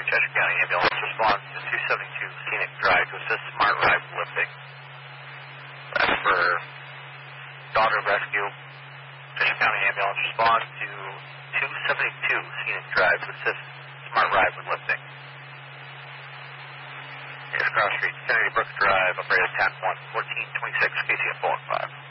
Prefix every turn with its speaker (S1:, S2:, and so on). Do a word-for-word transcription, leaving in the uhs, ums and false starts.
S1: Cheshire County Ambulance responds to two seventy-two Scenic Drive to assist Smart Ride lifting. As for daughter rescue, Cheshire County Ambulance responds to two seventy-two Scenic Drive to assist Smart Ride with lifting. Here's Cross Street, Kennedy Brook Drive, operator ten one fourteen twenty-six, K C F four and five.